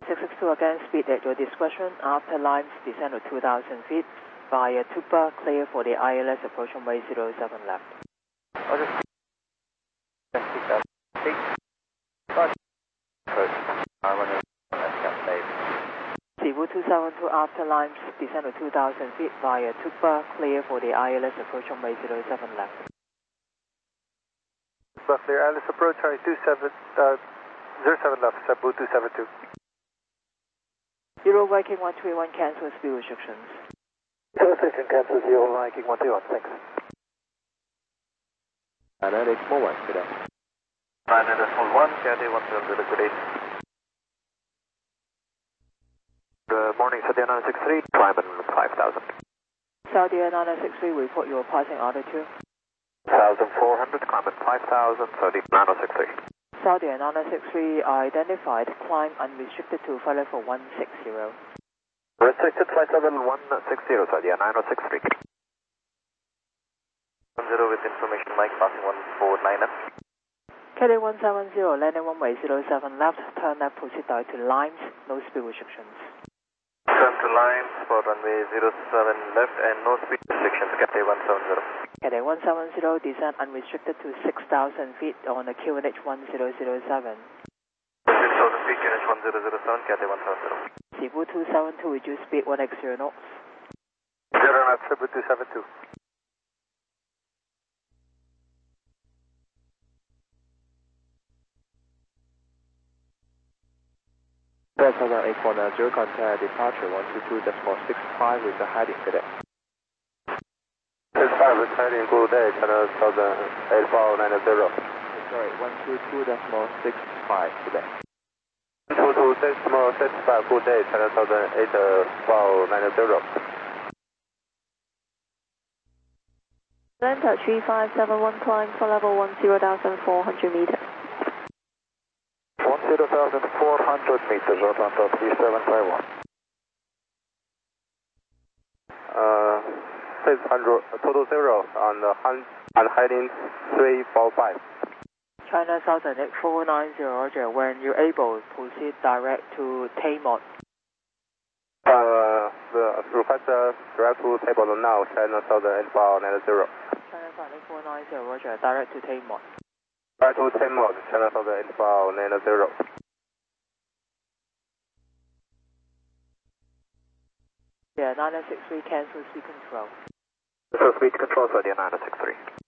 662 again, speed at your discretion. After Limes, descend to 2,000 feet. Via Tupa, clear for the ILS approach runway 07 left. Roger. Cebu 272 after Limes, descend to 2,000 feet. Via Tupa, clear for the ILS approach runway 07 left. Clear, ILS approach, 07 left, Cebu 272. Euro Viking 131 cancel speed restrictions. Station cancel 0 Viking 131, thanks. Dynamic Mobile, good day. Dynamic 1, Caddy 170, good day. Good morning, Saudi 963, climbing 5,000. Saudi 963, report your passing altitude. 1,400, climbing 5,000, Saudi 963. Saudi 963 identified, climb unrestricted to flight level 160. Restricted flight level 160, Saudi 963. 10 with information mic, passing 149 up. KD 170, landing runway 07 left, turn left, proceed direct to Limes, no speed restrictions. Turn to Limes for runway 07 left and no speed restrictions, KD 170. KD 170, descend unrestricted to 6,000 feet on the QNH 1007. 6,000 feet, QNH 1007, KD 170. Cebu 272, reduce speed 1x0 knots. 0 knots, Cebu 272. Delta 8490, contact departure 122.65 with the heading today. 65 with heading, good day, channel 8490. Sorry, 122.65 today. 222.65, good day, channel 8490. Delta 3571, climb for level 10,400 meters. 10,400 meters, Atlanta 3751. 600, total 0 on heading 345. China Southern 8490, Roger. When you're able, proceed direct to Taymont. Request direct to table now, China Southern 8490. China Southern 8490, Roger. Direct to Taymont. Direct to Taymont, China Southern 8490. Yeah, 963 cancel speed control. So speed control, Saudi 963.